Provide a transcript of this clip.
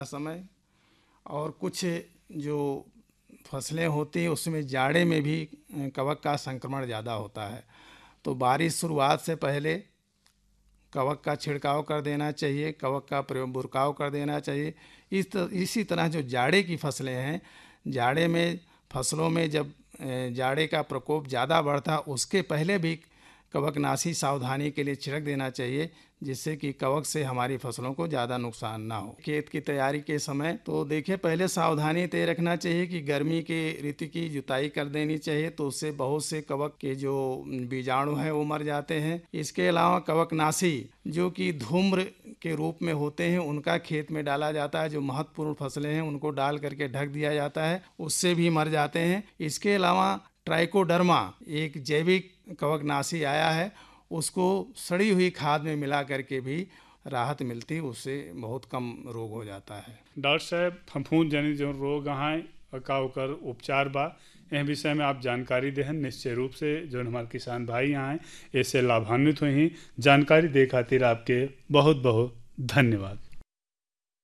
समय और कुछ जो फसलें होती हैं उसमें जाड़े में भी कवक का संक्रमण ज़्यादा होता है। तो बारिश शुरुआत से पहले कवक का छिड़काव कर देना चाहिए, कवक का प्रयोग बुरकाव कर देना चाहिए। इसी तरह जो जाड़े की फसलें हैं, जाड़े में फसलों में जब जाड़े का प्रकोप ज़्यादा बढ़ता उसके पहले भी कवकनाशी सावधानी के लिए छिड़क देना चाहिए, जिससे कि कवक से हमारी फसलों को ज़्यादा नुकसान ना हो। खेत की तैयारी के समय तो देखिए पहले सावधानी तय रखना चाहिए कि गर्मी के ऋतु की जुताई कर देनी चाहिए, तो उससे बहुत से कवक के जो बीजाणु हैं वो मर जाते हैं। इसके अलावा कवकनाशी जो कि धूम्र के रूप में होते हैं उनका खेत में डाला जाता है। जो महत्वपूर्ण फसलें हैं उनको डाल करके ढक दिया जाता है, उससे भी मर जाते हैं। इसके अलावा ट्राइकोडर्मा एक जैविक कवकनाशी आया है, उसको सड़ी हुई खाद में मिला करके भी राहत मिलती, उससे बहुत कम रोग हो जाता है। डॉक्टर साहब, फफूंद जनित जो रोग हैं का ओकर उपचार बा, एह विषय में आप जानकारी देहन निश्चय रूप से जो हमारे किसान भाई यहाँ हैं इससे लाभान्वित हुए हैं। जानकारी दे खातिर आपके बहुत बहुत धन्यवाद।